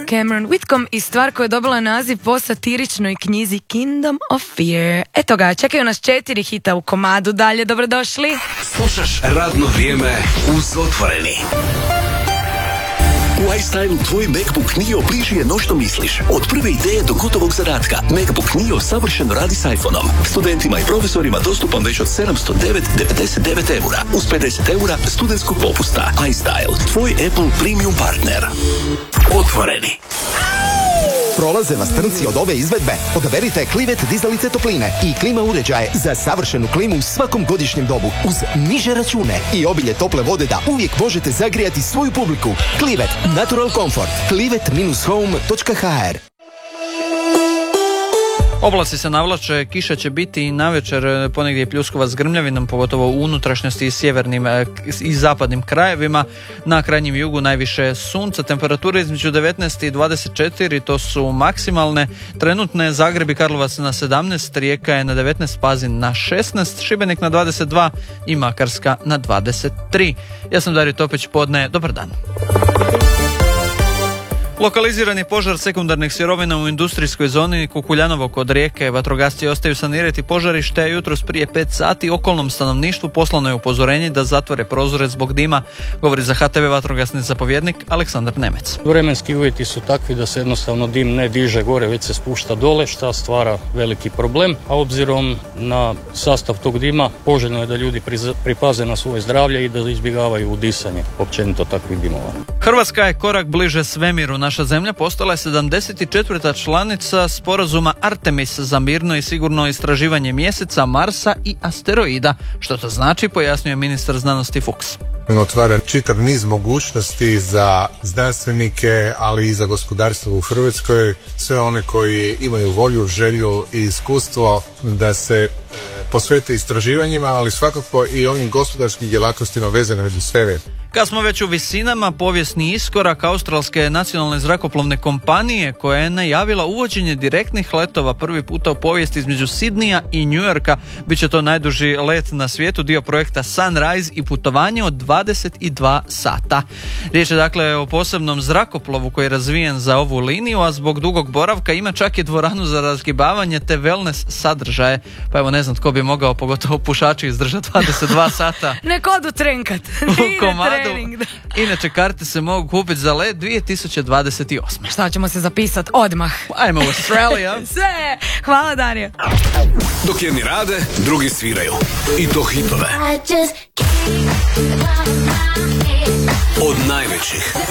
Cameron Whitcomb i stvar koja je dobila naziv po satiričnoj knjizi Kingdom of Fear. Eto ga, čekaju nas 4 hita u komadu dalje, dobrodošli. Slušaš Radno vrijeme uz Otvoreni. U iStylu tvoj MacBook Neo bliži je no što misliš. Od prve ideje do gotovog zadatka. MacBook Neo savršeno radi s iPhoneom. Studentima i profesorima dostupan već od 709,99 eura. Uz 50 eura studentskog popusta. iStyle, tvoj Apple Premium partner. Otvoreni. Prolaze vas trnci od ove izvedbe? Odaberite Klivet dizalice topline i klima uređaje za savršenu klimu u svakom godišnjem dobu uz niže račune i obilje tople vode da uvijek možete zagrijati svoju publiku. Klivet, natural comfort. klivet-home.hr. Oblaci se navlače, kiša će biti i navečer ponegdje pljuskova s grmljavinom, pogotovo u unutrašnjosti i sjevernim i zapadnim krajevima. Na krajnjem jugu najviše sunca, temperature između 19 i 24, to su maksimalne. Trenutne Zagreb i Karlovac na 17, Rijeka je na 19, Pazin na 16, Šibenik na 22 i Makarska na 23. Ja sam Dario Topić, podne, dobar dan. Lokaliziran je požar sekundarnih sirovina u industrijskoj zoni Kukuljanovo kod Rijeke. Vatrogasci ostaju sanirati požarište, a jutros prije 5 sati okolnom stanovništvu poslano je upozorenje da zatvore prozore zbog dima, govori za HTV vatrogasni zapovjednik Aleksandar Nemec. Vremenski uvjeti su takvi da se jednostavno dim ne diže gore, već se spušta dole, što stvara veliki problem, a obzirom na sastav tog dima, poželjno je da ljudi pripaze na svoje zdravlje i da izbjegavaju udisanje općenito takvih dimova. Hrvatska je korak bliže svemiru. Naša zemlja postala je 74. članica sporazuma Artemis za mirno i sigurno istraživanje mjeseca, Marsa i asteroida. Što to znači, pojasnio je ministar znanosti Fuchs. Otvara čitav niz mogućnosti za znanstvenike, ali i za gospodarstvo u Hrvatskoj. Sve one koji imaju volju, želju i iskustvo da se posvete istraživanjima, ali svakako i ovim gospodarskim djelatnostima vezane uz svemir. Kad smo već u visinama, povijesni iskorak australske nacionalne zrakoplovne kompanije koja je najavila uvođenje direktnih letova prvi puta u povijesti između Sidnija i New Yorka. Biće to najduži let na svijetu, dio projekta Sunrise i putovanje od 22 sata. Riječ je dakle o posebnom zrakoplovu koji je razvijen za ovu liniju, a zbog dugog boravka ima čak i dvoranu za razgibavanje te wellness sadržaje. Pa evo, ne znam tko bi mogao, pogotovo pušači, izdržati 22 sata. Nek odu trenkat. U komadu. Inače, karte se mogu kupiti za let 2028. Šta ćemo se zapisati odmah? Ajmo u Australija. Sve! Hvala, Darija. Dok jedni rade, drugi sviraju. I to hitove. Od najvećih